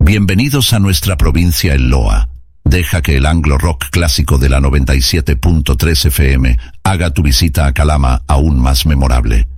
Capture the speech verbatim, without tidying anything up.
Bienvenidos a nuestra provincia El Loa. Deja que el anglo rock clásico de la noventa y siete punto tres F M haga tu visita a Calama aún más memorable.